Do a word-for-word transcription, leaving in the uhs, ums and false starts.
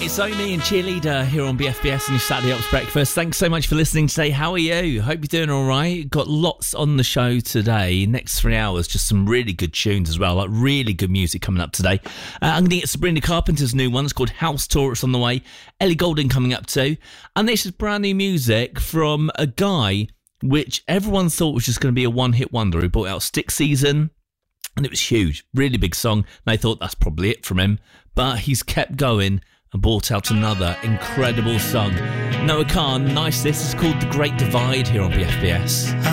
it's Omi and Cheerleader here on B F B S and your Saturday Ops Breakfast. Thanks so much for listening today. How are you? Hope you're doing all right. Got lots on the show today. Next three hours, just some really good tunes as well, like really good music coming up today. Uh, I'm going to get Sabrina Carpenter's new one. It's called House Tour. It's on the way. Ellie Goulding coming up too. And this is brand new music from a guy which everyone thought was just going to be a one-hit wonder. He brought out Stick Season. And it was huge, really big song. And they thought that's probably it from him. But he's kept going and brought out another incredible song. Noah Khan, nice. This is called The Great Divide here on B F B S.